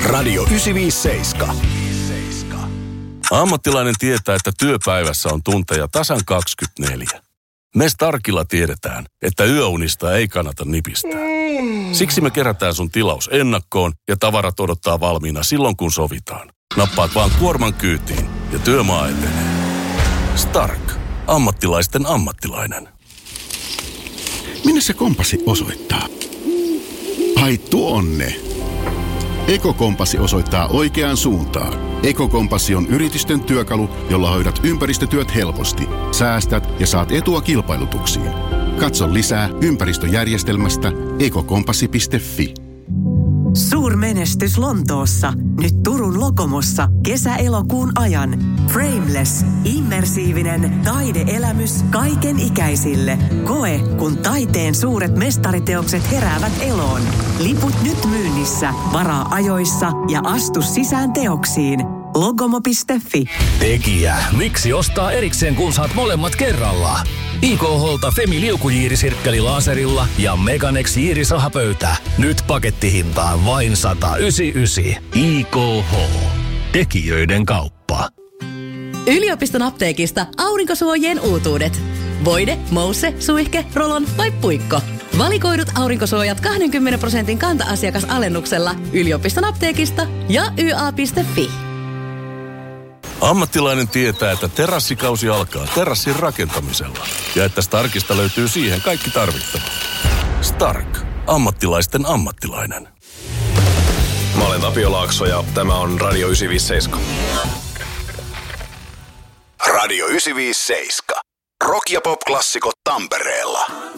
Radio 957. Ammattilainen tietää, että työpäivässä on tunteja tasan 24. Me Starkilla tiedetään, että yöunista ei kannata nipistää. Siksi me kerätään sun tilaus ennakkoon ja tavarat odottaa valmiina silloin, kun sovitaan. Nappaat vaan kuorman kyytiin ja työmaa etenee. Stark. Ammattilaisten ammattilainen. Minne se kompassi osoittaa? Ai tuonne. Ekokompassi osoittaa oikeaan suuntaan. Ekokompassi on yritysten työkalu, jolla hoidat ympäristötyöt helposti. Säästät ja saat etua kilpailutuksiin. Katso lisää ympäristöjärjestelmästä ekokompassi.fi. Suurmenestys Lontoossa. Nyt Turun Lokomossa kesä-elokuun ajan. Frameless. Immersiivinen taideelämys kaiken ikäisille. Koe, kun taiteen suuret mestariteokset heräävät eloon. Liput nyt myynnissä. Varaa ajoissa ja astu sisään teoksiin. Logomo.fi. Tekijä. Miksi ostaa erikseen, kun saat molemmat kerralla? IKH:lta Femi liukujiirisirkkeli laserilla ja Meganex jiirisahapöytä. Nyt pakettihintaan vain 199. IKH. Tekijöiden kauppa. Yliopiston apteekista aurinkosuojien uutuudet. Voide, mousse, suihke, rolon vai puikko. Valikoidut aurinkosuojat 20% kanta-asiakasalennuksella yliopiston apteekista ja YA.fi. Ammattilainen tietää, että terassikausi alkaa terassin rakentamisella ja että Starkista löytyy siihen kaikki tarvittava. Stark. Ammattilaisten ammattilainen. Mä olen Tapio Laakso ja tämä on Radio 957. Radio 957. Rock- ja pop-klassikot Tampereella.